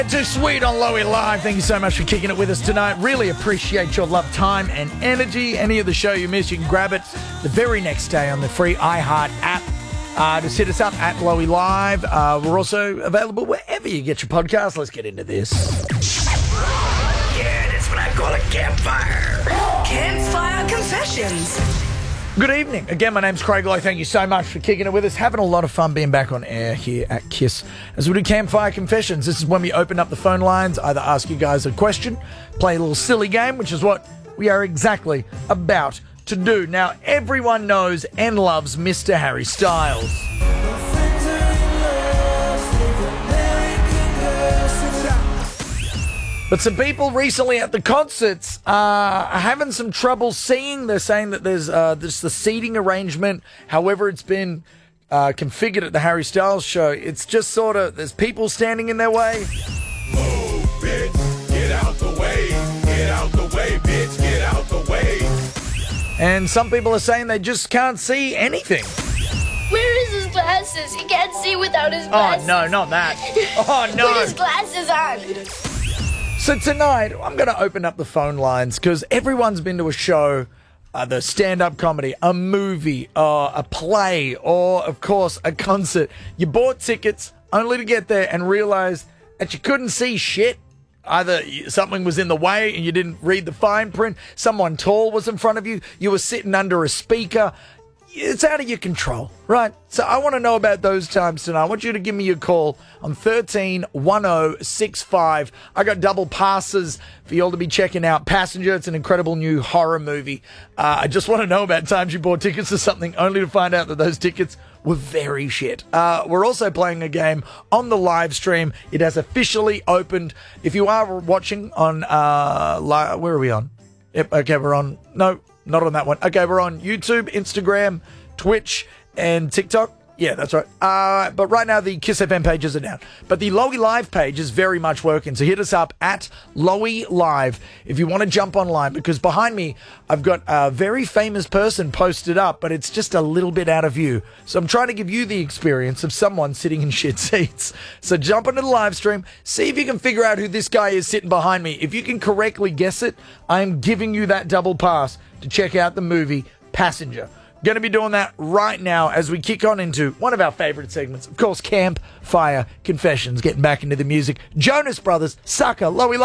Too sweet on Lowy Live. Thank you so much for kicking it with us tonight. Really appreciate your love, time, and energy. Any of the show you missed, you can grab it the very next day on the free iHeart app. Just hit us up at Lowy Live. We're also available wherever you get your podcasts. Let's get into this. Yeah, that's what I call a campfire. Campfire Confessions. Good evening. Again, my name's Craig Lowe. Thank you so much for kicking it with us. Having a lot of fun being back on air here at KISS as we do Campfire Confessions. This is when we open up the phone lines, either ask you guys a question, play a little silly game, which is what we are exactly about to do. Now, everyone knows and loves Mr. Harry Styles. But some people recently at the concerts are having some trouble seeing. They're saying that there's the seating arrangement, however it's been configured at the Harry Styles show, it's just sort of, there's people standing in their way. Move, bitch, get out the way. Get out the way, bitch, get out the way. And some people are saying they just can't see anything. Where is his glasses? He can't see without his glasses. Oh, no, not that. Oh, no. Put his glasses on. So tonight, I'm going to open up the phone lines because everyone's been to a show, the stand-up comedy, a movie, a play, or, of course, a concert. You bought tickets only to get there and realize that you couldn't see shit. Either something was in the way and you didn't read the fine print, someone tall was in front of you, you were sitting under a speaker. It's out of your control, right? So I want to know about those times tonight. I want you to give me a call on 131065. I got double passes for you all to be checking out Passenger. It's an incredible new horror movie. I just want to know about times you bought tickets to something only to find out that those tickets were very shit. We're also playing a game on the live stream. It has officially opened. If you are watching on, where are we on? Yep, okay, we're on. No. Not on that one. Okay, we're on YouTube, Instagram, Twitch, and TikTok. Yeah, that's right. But right now, the KISS FM pages are down. But the Lowy Live page is very much working. So hit us up at Lowy Live if you want to jump online. Because behind me, I've got a very famous person posted up, but it's just a little bit out of view. So I'm trying to give you the experience of someone sitting in shit seats. So jump into the live stream. See if you can figure out who this guy is sitting behind me. If you can correctly guess it, I am giving you that double pass to check out the movie Passenger. Going to be doing that right now as we kick on into one of our favorite segments. Of course, Campfire Confessions. Getting back into the music. Jonas Brothers, Sucker, Lowy